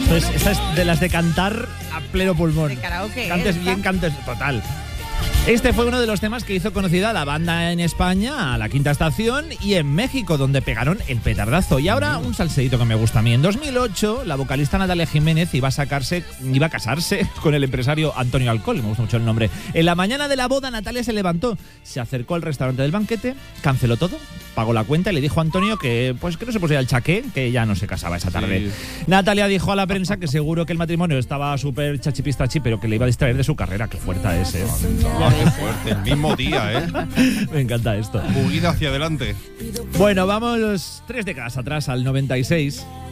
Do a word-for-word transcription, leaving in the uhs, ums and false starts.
Pues esta es de las de cantar a pleno pulmón. De karaoke. Cantes ¿eh? bien, cantes total. Este fue uno de los temas que hizo conocida a la banda en España, a la Quinta Estación, y en México, donde pegaron el petardazo. Y ahora un salseíto que me gusta a mí. En dos mil ocho, la vocalista Natalia Jiménez iba a sacarse, iba a casarse con el empresario Antonio Alcoll, me gusta mucho el nombre. En la mañana de la boda, Natalia se levantó, se acercó al restaurante del banquete, canceló todo, pagó la cuenta y le dijo a Antonio que, pues, que no se pusiera el chaqué, que ya no se casaba esa tarde. Sí. Natalia dijo a la prensa que seguro que el matrimonio estaba súper chachipistachi, pero que le iba a distraer de su carrera. Qué fuerte es, ¿eh? No, qué fuerte. El mismo día, ¿eh? Me encanta esto. Movida hacia adelante. Bueno, vamos tres décadas atrás, al noventa y seis.